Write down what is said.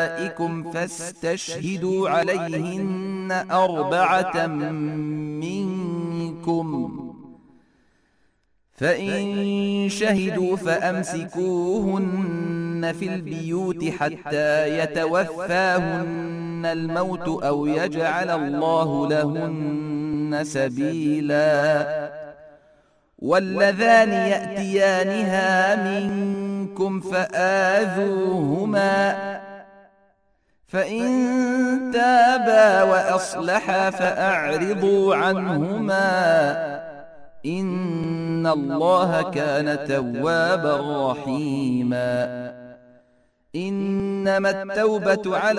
نسائكم فاستشهدوا عليهن 4 منكم، فإن شهدوا فأمسكوهن في البيوت حتى يتوفاهن الموت أو يجعل الله لهن سبيلا. واللذان يأتيانها منكم فآذوهما، فإن تابا وأصلحا فأعرضوا عنهما، إن الله كان توابا رحيما. إنما التوبة على